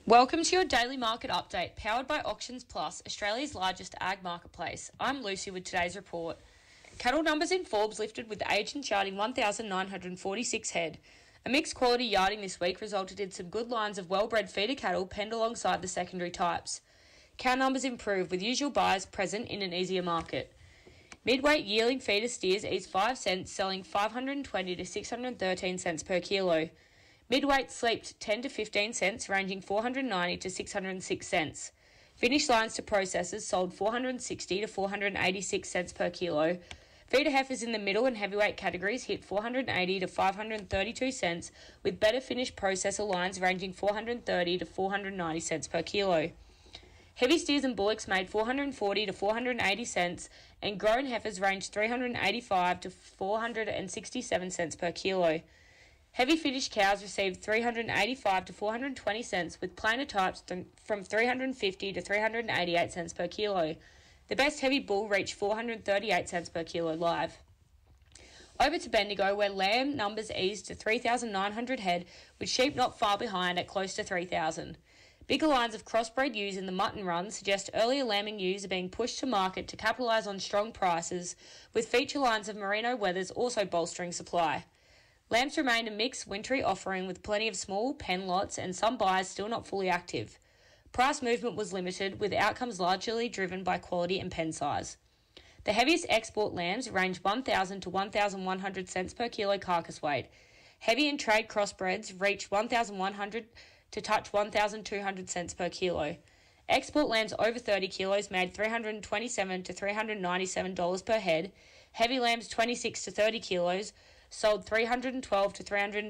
Welcome to your daily market update, powered by Auctions Plus, Australia's largest ag marketplace. I'm Lucy with today's report. Cattle numbers in Forbes lifted with agents yarding 1,946 head. A mixed quality yarding this week resulted in some good lines of well-bred feeder cattle penned alongside the secondary types. Cow numbers improved with usual buyers present in an easier market. Midweight yearling feeder steers eased 5 cents, selling 520 to 613 cents per kilo. Midweight sleeped 10 to 15 cents, ranging 490 to 606 cents. Finished lines to processors sold 460 to 486 cents per kilo. Feeder heifers in the middle and heavyweight categories hit 480 to 532 cents, with better finished processor lines ranging 430 to 490 cents per kilo. Heavy steers and bullocks made 440 to 480 cents, and grown heifers ranged 385 to 467 cents per kilo. Heavy finished cows received 385 to 420 cents, with plainer types from 350 to 388 cents per kilo. The best heavy bull reached 438 cents per kilo live. Over to Bendigo, where lamb numbers eased to 3,900 head, with sheep not far behind at close to 3,000. Bigger lines of crossbred ewes in the mutton run suggest earlier lambing ewes are being pushed to market to capitalise on strong prices, with feature lines of merino wethers also bolstering supply. Lambs remained a mixed wintry offering with plenty of small pen lots and some buyers still not fully active. Price movement was limited, with outcomes largely driven by quality and pen size. The heaviest export lambs range 1,000 to 1,100 cents per kilo carcass weight. Heavy and trade crossbreds reached 1,100 to touch 1,200 cents per kilo. Export lambs over 30 kilos made $327 to $397 per head. Heavy lambs 26 to 30 kilos sold $312 to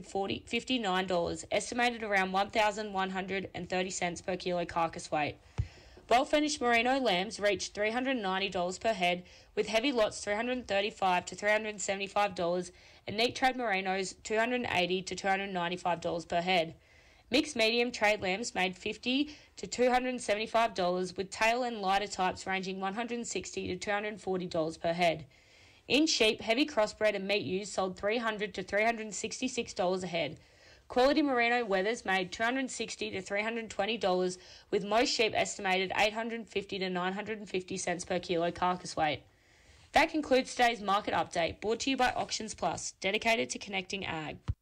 $359, estimated around 1,130 cents per kilo carcass weight. Well-finished merino lambs reached $390 per head, with heavy lots $335 to $375, and neat trade merinos $280 to $295 per head. Mixed medium trade lambs made $50 to $275, with tail and lighter types ranging $160 to $240 per head. In sheep, heavy crossbred and meat ewes sold $300 to $366 a head. Quality merino wethers made $260 to $320, with most sheep estimated $850 to $950 cents per kilo carcass weight. That concludes today's market update, brought to you by Auctions Plus, dedicated to connecting ag.